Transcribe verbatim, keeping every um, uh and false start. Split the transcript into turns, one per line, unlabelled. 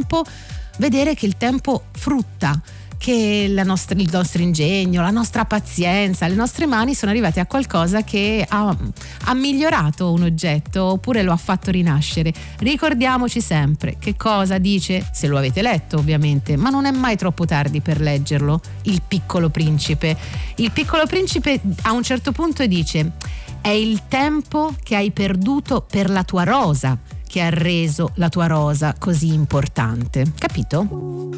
tempo, vedere che il tempo frutta, che la nostra, il nostro ingegno, la nostra pazienza, le nostre mani sono arrivate a qualcosa che ha, ha migliorato un oggetto oppure lo ha fatto rinascere. Ricordiamoci sempre che cosa dice, se lo avete letto ovviamente, ma non è mai troppo tardi per leggerlo, Il Piccolo Principe. Il Piccolo Principe a un certo punto dice: è il tempo che hai perduto per la tua rosa che ha reso la tua rosa così importante. Capito?